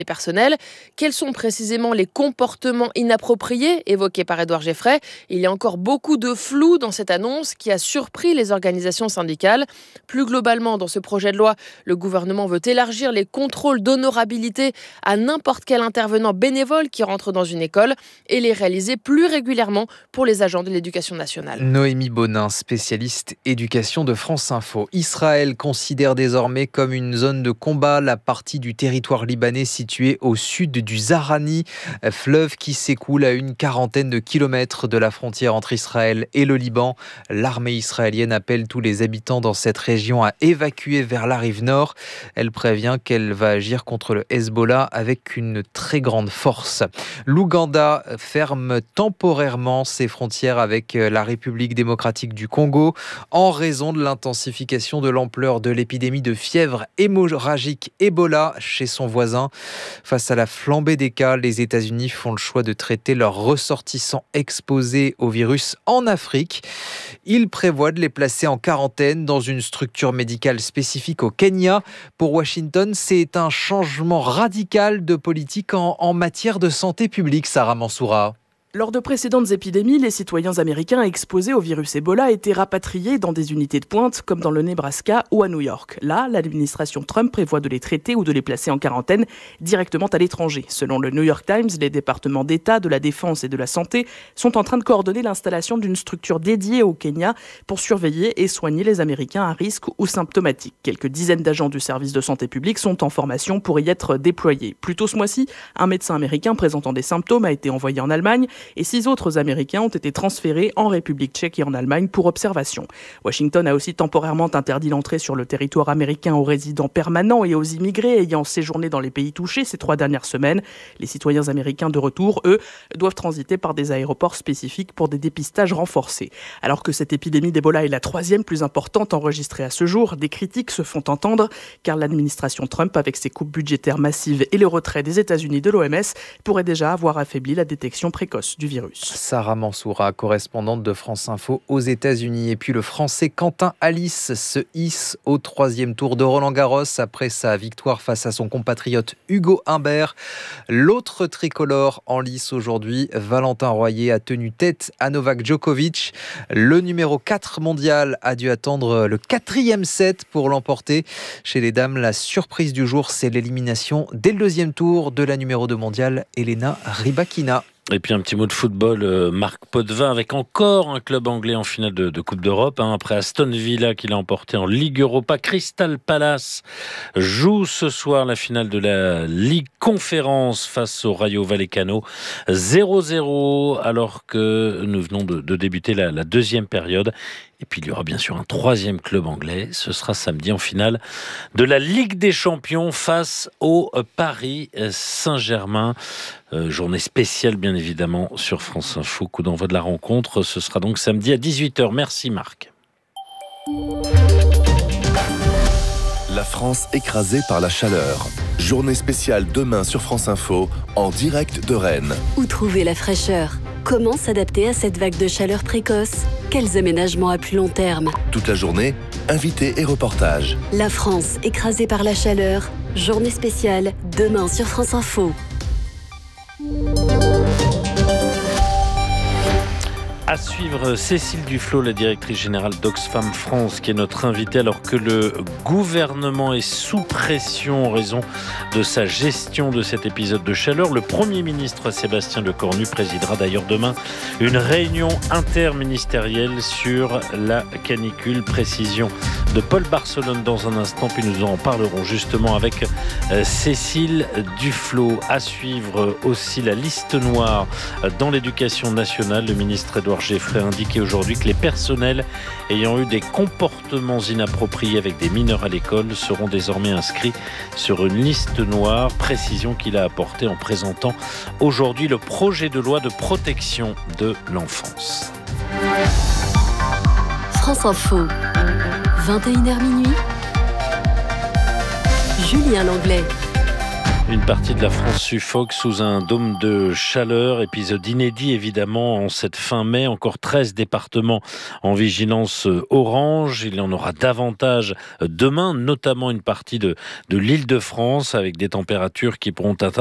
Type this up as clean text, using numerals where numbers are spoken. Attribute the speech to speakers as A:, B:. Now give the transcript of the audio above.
A: personnel. Quels sont précisément les comportements inappropriés évoqués par Édouard Geffray ? Il y a encore beaucoup de flou dans cette annonce qui a surpris les organisations syndicales. Plus globalement, dans ce projet de loi, le gouvernement veut élargir les contrôles d'honorabilité à n'importe quel intervenant bénévole qui rentre dans une école et les réaliser plus régulièrement pour les agents de l'éducation nationale.
B: Noémie Bonin, spécialiste éducation de France Info. Israël considère désormais comme une zone de combat la partie du territoire libanais située au sud du Zahrani, fleuve qui s'écoule à une quarantaine de kilomètres de la frontière entre Israël et le Liban. L'armée israélienne appelle tous les habitants dans cette région à évacuer vers la rive nord. Elle prévient qu'elle va agir contre le Hezbollah avec une très grande force. L'Ouganda ferme temporairement ses frontières avec la République démocratique du Congo en raison de l'intensification de l'ampleur de l'épidémie de fièvre hémorragique Ebola chez son voisin. Face à la flambée des cas, les États-Unis font le choix de traiter leurs ressortissants exposés au virus en Afrique. Ils prévoient de les placer en quarantaine dans une structure médicale spécifique au Kenya. Pour Washington, c'est un changement radical de politique en matière de santé publique, Sarah Mansoura.
C: Lors de précédentes épidémies, les citoyens américains exposés au virus Ebola étaient rapatriés dans des unités de pointe comme dans le Nebraska ou à New York. Là, l'administration Trump prévoit de les traiter ou de les placer en quarantaine directement à l'étranger. Selon le New York Times, les départements d'État, de la Défense et de la Santé sont en train de coordonner l'installation d'une structure dédiée au Kenya pour surveiller et soigner les Américains à risque ou symptomatiques. Quelques dizaines d'agents du service de santé publique sont en formation pour y être déployés. Plus tôt ce mois-ci, un médecin américain présentant des symptômes a été envoyé en Allemagne et 6 autres Américains ont été transférés en République tchèque et en Allemagne pour observation. Washington a aussi temporairement interdit l'entrée sur le territoire américain aux résidents permanents et aux immigrés ayant séjourné dans les pays touchés ces 3 dernières semaines. Les citoyens américains de retour, eux, doivent transiter par des aéroports spécifiques pour des dépistages renforcés. Alors que cette épidémie d'Ebola est la 3e plus importante enregistrée à ce jour, des critiques se font entendre car l'administration Trump, avec ses coupes budgétaires massives et le retrait des États-Unis de l'OMS, pourrait déjà avoir affaibli la détection précoce du virus.
B: Sarah Mansoura, correspondante de France Info aux États-Unis. Et puis le Français Quentin Halys se hisse au 3e tour de Roland-Garros après sa victoire face à son compatriote Hugo Humbert. L'autre tricolore en lice aujourd'hui, Valentin Royer, a tenu tête à Novak Djokovic. Le numéro 4 mondial a dû attendre le 4e set pour l'emporter. Chez les dames, la surprise du jour, c'est l'élimination dès le 2e tour de la numéro 2 mondiale, Elena Rybakina.
D: Et puis un petit mot de football, Marc Potvin avec encore un club anglais en finale de Coupe d'Europe. Après Aston Villa qui l'a emporté en Ligue Europa, Crystal Palace joue ce soir la finale de la Ligue Conférence face au Rayo Vallecano. 0-0 alors que nous venons de débuter la 2e période. Et puis il y aura bien sûr un 3e club anglais. Ce sera samedi en finale de la Ligue des Champions face au Paris Saint-Germain. Journée spéciale bien évidemment sur France Info. Coup d'envoi de la rencontre. Ce sera donc samedi à 18h. Merci Marc.
E: La France écrasée par la chaleur. Journée spéciale demain sur France Info en direct de Rennes.
F: Où trouver la fraîcheur ? Comment s'adapter à cette vague de chaleur précoce ? Quels aménagements à plus long terme ?
E: Toute la journée, invités et reportages.
F: La France écrasée par la chaleur. Journée spéciale demain sur France Info.
D: À suivre, Cécile Duflot, la directrice générale d'Oxfam France, qui est notre invitée alors que le gouvernement est sous pression en raison de sa gestion de cet épisode de chaleur. Le Premier ministre Sébastien Lecornu présidera d'ailleurs demain une réunion interministérielle sur la canicule. Précision de Paul Barcelone dans un instant, puis nous en parlerons justement avec Cécile Duflot. À suivre aussi la liste noire dans l'éducation nationale. Le ministre Édouard Geffray a indiqué aujourd'hui que les personnels ayant eu des comportements inappropriés avec des mineurs à l'école seront désormais inscrits sur une liste noire. Précision qu'il a apportée en présentant aujourd'hui le projet de loi de protection de l'enfance.
F: France Info, 21h minuit. Julien Langlais.
D: Une partie de la France suffoque sous un dôme de chaleur. Épisode inédit évidemment en cette fin mai. Encore 13 départements en vigilance orange. Il y en aura davantage demain, notamment une partie de l'Île-de-France avec des températures qui pourront atteindre